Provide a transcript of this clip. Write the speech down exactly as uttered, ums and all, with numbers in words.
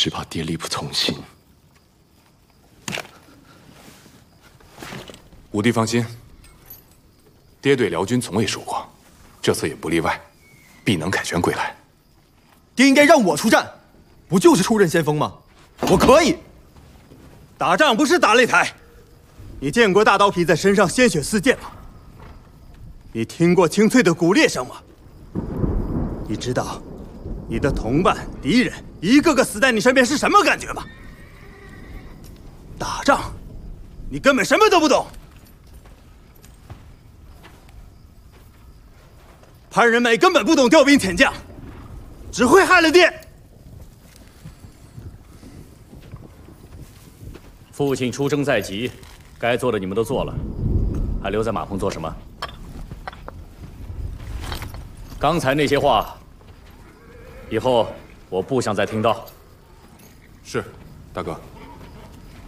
是怕爹力不从心。 五弟放心，爹对辽军从未输过，这次也不例外，必能凯旋归来。 爹应该让我出战，不就是出任先锋吗？我可以。打仗不是打擂台。你见过大刀皮在身上鲜血四溅吗？你听过清脆的骨裂声吗？你知道你的同伴、敌人一个个死在你身边是什么感觉吗？打仗，你根本什么都不懂。潘仁美根本不懂调兵遣将，只会害了爹。 父亲出征在即，该做的你们都做了，还留在马棚做什么？刚才那些话，以后我不想再听到。 是，大哥。